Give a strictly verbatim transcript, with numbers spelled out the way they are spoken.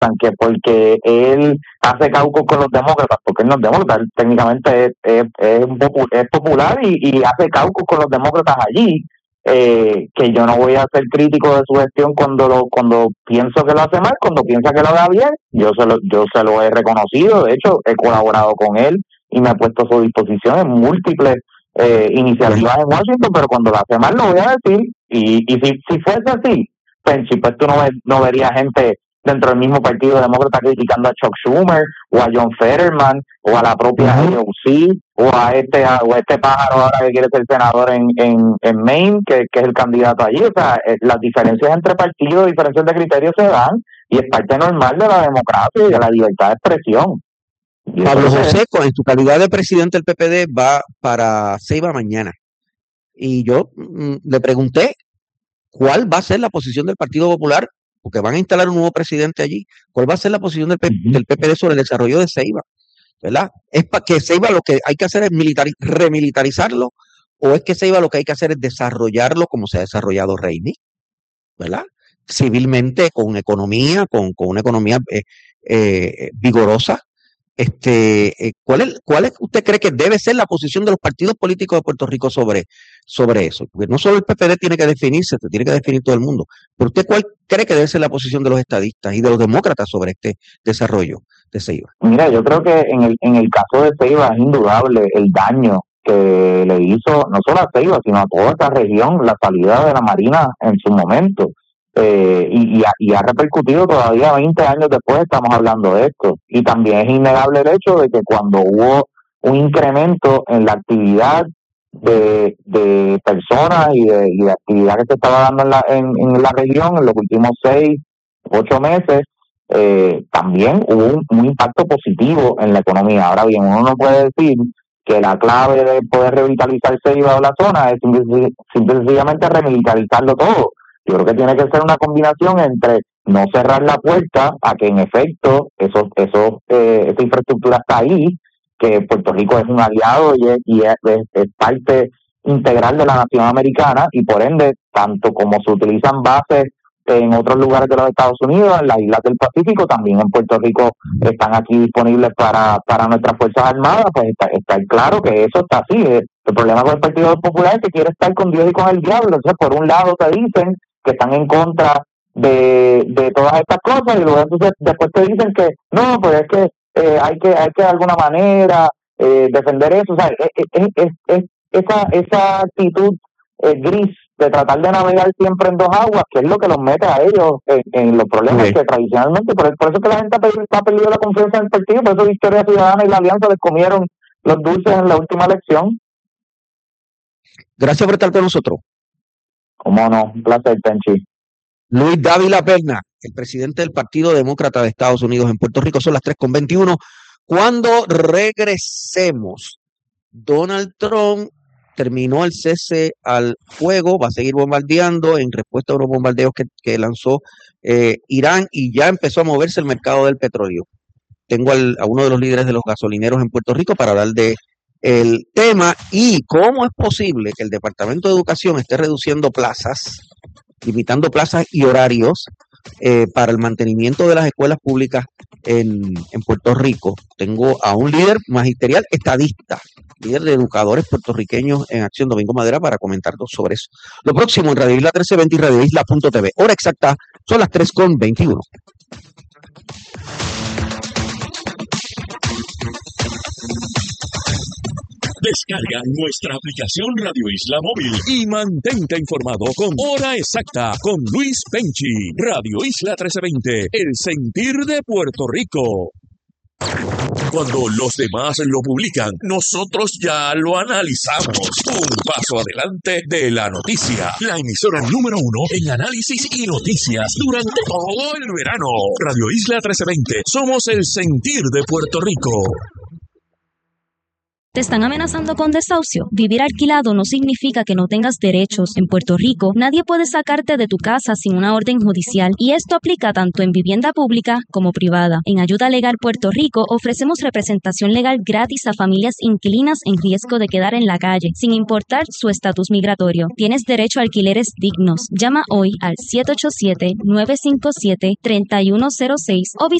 que porque él hace caucus con los demócratas, porque él no es demócrata, él técnicamente es, es, es, un popu- es popular y, y hace caucus con los demócratas allí, eh, que yo no voy a ser crítico de su gestión cuando lo cuando pienso que lo hace mal, cuando piensa que lo haga bien, yo se lo, yo se lo he reconocido, de hecho he colaborado con él y me he puesto a su disposición en múltiples eh, iniciativas en Washington, pero cuando lo hace mal lo voy a decir, y, y si, si fuese así, Penchi, pues tú no, ves, no verías gente dentro del mismo partido demócrata criticando a Chuck Schumer o a John Fetterman o a la propia Ujú. A O C o a este a, o a este pájaro ahora que quiere ser senador en, en, en Maine, que, que es el candidato allí. O sea, eh, las diferencias entre partidos, diferencias de criterios se dan y es parte normal de la democracia y de la libertad de expresión. Y eso Pablo es lo que es. José, con- en su calidad de presidente del P P D, va para Ceiba mañana. Y yo mm, le pregunté cuál va a ser la posición del Partido Popular, porque van a instalar un nuevo presidente allí. ¿Cuál va a ser la posición del, P- Ujú. del P P D sobre el desarrollo de Ceiba? ¿Verdad? ¿Es para que Ceiba lo que hay que hacer es militari- remilitarizarlo? ¿O es que Ceiba lo que hay que hacer es desarrollarlo como se ha desarrollado Reini? ¿Verdad? Civilmente, con economía, con, con una economía eh, eh, vigorosa. Este, eh, ¿cuál es, cuál es, usted cree que debe ser la posición de los partidos políticos de Puerto Rico sobre, sobre eso? Porque no solo el P P D tiene que definirse, se tiene que definir todo el mundo. Pero usted, ¿cuál cree que debe ser la posición de los estadistas y de los demócratas sobre este desarrollo de Ceiba? Mira, yo creo que en el en el caso de Ceiba es indudable el daño que le hizo no solo a Ceiba, sino a toda esta región, la salida de la Marina en su momento. Eh, y, y, ha, y ha repercutido todavía veinte años después, estamos hablando de esto. Y también es innegable el hecho de que cuando hubo un incremento en la actividad de, de personas y de, y de actividad que se estaba dando en la, en, en la región en los últimos seis, ocho meses, eh, también hubo un, un impacto positivo en la economía. Ahora bien, uno no puede decir que la clave de poder revitalizar Ceiba o la zona es simple, simple, sencillamente remilitarizarlo todo. Yo creo que tiene que ser una combinación entre no cerrar la puerta a que en efecto eso, eso, eh, esa infraestructura está ahí, que Puerto Rico es un aliado y es, y es, es, es parte integral de la nación americana y por ende, tanto como se utilizan bases en otros lugares de los Estados Unidos, en las islas del Pacífico, también en Puerto Rico están aquí disponibles para, para nuestras Fuerzas Armadas, pues está, está claro que eso está así. El problema con el Partido Popular es que quiere estar con Dios y con el diablo. Entonces, por un lado te dicen que están en contra de, de todas estas cosas y luego entonces después te dicen que no, pues es que eh, hay que hay que de alguna manera eh, defender eso. O sea, es, es, es, es esa, esa actitud eh, gris de tratar de navegar siempre en dos aguas, que es lo que los mete a ellos en, en los problemas sí. que tradicionalmente, por, por eso es que la gente ha perdido, ha perdido la confianza en el partido, por eso Victoria Ciudadana y la Alianza les comieron los dulces en la última elección. Gracias por estar con nosotros. Cómo no, un placer, Tenchi. Luis Dávila Perna, el presidente del Partido Demócrata de Estados Unidos en Puerto Rico. Son las tres con veintiuno. Cuando regresemos, Donald Trump terminó el cese al fuego, va a seguir bombardeando en respuesta a unos bombardeos que, que lanzó eh, Irán y ya empezó a moverse el mercado del petróleo. Tengo al, a uno de los líderes de los gasolineros en Puerto Rico para hablar de el tema y cómo es posible que el Departamento de Educación esté reduciendo plazas, limitando plazas y horarios eh, para el mantenimiento de las escuelas públicas en, en Puerto Rico. Tengo a un líder magisterial estadista, líder de educadores puertorriqueños en Acción, Domingo Madera, para comentarnos sobre eso. Lo próximo en Radio Isla trece veinte y Radio Isla punto t v. Hora exacta, son las tres con veintiuno. Descarga nuestra aplicación Radio Isla Móvil y mantente informado con Hora Exacta con Luis Penchi. Radio Isla trece veinte, el sentir de Puerto Rico. Cuando los demás lo publican, nosotros ya lo analizamos. Un paso adelante de la noticia. La emisora número uno en análisis y noticias durante todo el verano. Radio Isla trece veinte. Somos el sentir de Puerto Rico. ¿Te están amenazando con desahucio? Vivir alquilado no significa que no tengas derechos. En Puerto Rico, nadie puede sacarte de tu casa sin una orden judicial, y esto aplica tanto en vivienda pública como privada. En Ayuda Legal Puerto Rico ofrecemos representación legal gratis a familias inquilinas en riesgo de quedar en la calle, sin importar su estatus migratorio. Tienes derecho a alquileres dignos. Llama hoy al siete ocho siete, nueve cinco siete, tres uno cero seis o visita